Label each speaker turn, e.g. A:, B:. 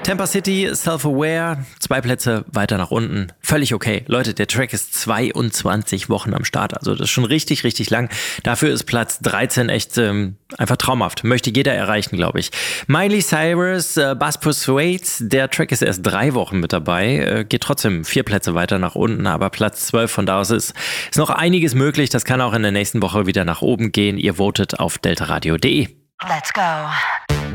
A: Tampa City, Self-Aware, 2 Plätze weiter nach unten. Völlig okay. Leute, der Track ist 22 Wochen am Start. Also das ist schon richtig, richtig lang. Dafür ist Platz 13 echt einfach traumhaft. Möchte jeder erreichen, glaube ich. Miley Cyrus, Buzz Persuade. Der Track ist erst 3 Wochen mit dabei. Geht trotzdem 4 Plätze weiter nach unten. Aber Platz 12 von da aus ist noch einiges möglich. Das kann auch in der nächsten Woche wieder nach oben gehen. Ihr votet auf deltaradio.de.
B: Let's go.